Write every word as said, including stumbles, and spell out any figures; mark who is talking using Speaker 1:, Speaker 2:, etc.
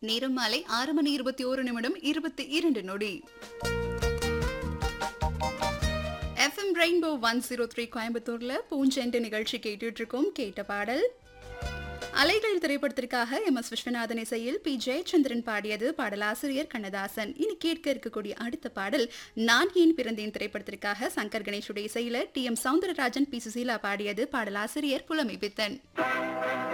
Speaker 1: நேரம் மாலை ஆறு மணி இருபத்தி ஒரு நிமிடம் இருபத்தி இரண்டு நொடி. FM rainbow one zero three கோயம்புத்தூர்ல பூஞ்செண்டு நிகழ்ச்சி கேட்டுட்டு இருக்கோம். கேட்ட பாடல் அலைகள் திரைப்படத்திற்காக எம் எஸ் விஸ்வநாதன் இசையில் பி ஜெயச்சந்திரன் பாடியது. பாடலாசிரியர் கண்ணதாசன். இனி கேட்க இருக்கக்கூடிய அடுத்த பாடல் நான் ஏன் பிறந்தேன் திரைப்படத்திற்காக சங்கர் கணேஷுடைய இசையில D M Soundararajan B Susheela பாடியது. பாடலாசிரியர் புலமை பித்தன்.